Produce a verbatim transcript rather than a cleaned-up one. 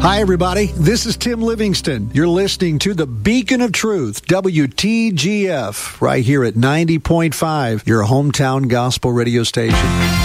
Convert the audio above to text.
Hi, everybody. This is Tim Livingston. You're listening to the Beacon of Truth, W T G F, right here at ninety point five, your hometown gospel radio station.